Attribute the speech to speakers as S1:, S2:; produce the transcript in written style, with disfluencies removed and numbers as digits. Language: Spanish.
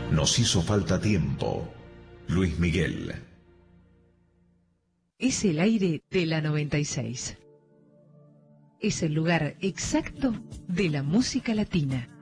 S1: Nos hizo falta tiempo. Luis Miguel.
S2: Es el aire de la 96. Es el lugar exacto de la música latina.